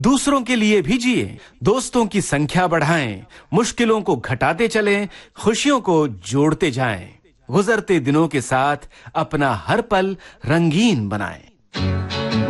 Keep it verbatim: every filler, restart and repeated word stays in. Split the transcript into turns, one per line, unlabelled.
दूसरों के लिए भी जिए, दोस्तों की संख्या बढ़ाएं, मुश्किलों को घटाते चलें, खुशियों को जोड़ते जाएं। गुजरते दिनों के साथ अपना हर पल रंगीन बनाएं।